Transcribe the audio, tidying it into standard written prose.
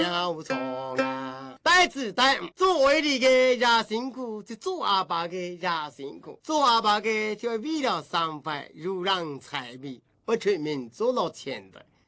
有错啊！呆子呆，做为你嘅也辛苦，就做阿爸嘅也辛苦。做阿爸嘅就為了3塊如狼財米，不出名做了錢的。